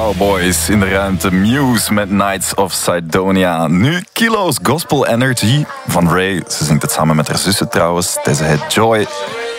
Cowboys in de ruimte. Muse met Knights of Sidonia. Nu Kilo's Gospel Energy van Ray. Ze zingt het samen met haar zussen trouwens. Deze heet Joy.